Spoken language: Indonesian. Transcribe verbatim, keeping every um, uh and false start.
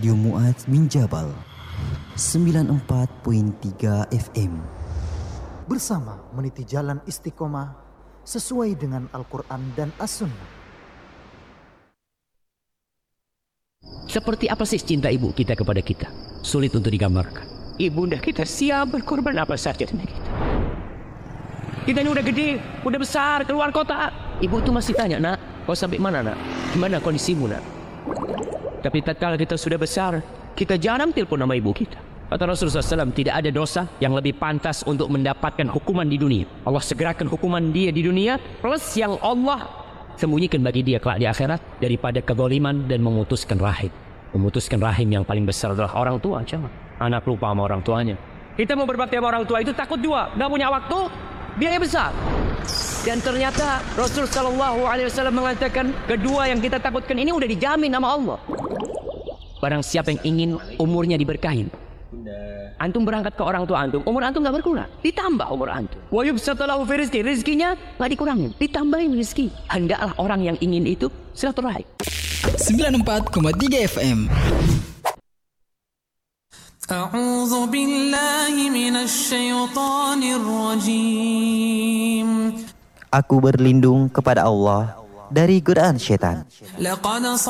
Radio Mu'adz bin Jabal sembilan puluh empat koma tiga F M. Bersama meniti jalan istiqomah sesuai dengan Al-Quran dan As-Sunnah. Seperti apa sih cinta ibu kita kepada kita? Sulit untuk digambarkan. Ibunda kita siap berkorban apa saja demi kita. Kita ini udah gede, udah besar, keluar kota. Ibu tuh masih tanya, nak, kau sampai mana nak? Gimana kondisimu nak? Tapi tatkala kita sudah besar, kita jarang telepon nama ibu kita. Kata Rasulullah shallallahu alaihi wasallam, tidak ada dosa yang lebih pantas untuk mendapatkan hukuman di dunia. Allah segerakan hukuman dia di dunia, plus yang Allah sembunyikan bagi dia kelak di akhirat, daripada kezaliman dan memutuskan rahim. Memutuskan rahim yang paling besar adalah orang tua. Jangan anak lupa sama orang tuanya. Kita mau berbakti sama orang tua itu takut juga, nggak punya waktu, biaya besar. Dan ternyata Rasul Shallallahu Alaihi Wasallam mengatakan, kedua yang kita takutkan ini udah dijamin sama Allah. Barang siapa yang ingin umurnya diberkahin, antum berangkat ke orang tua antum, umur antum nggak berkurang, ditambah umur antum. Wa yubsatalahu fi rizqi, rizkinya nggak dikurangin, ditambahin rezeki. Hendaklah orang yang ingin itu silaturahim. sembilan puluh empat koma tiga F M. A'udzu billahi minasy syaithanir rajim. Aku berlindung kepada Allah dari godaan syaitan. Laqad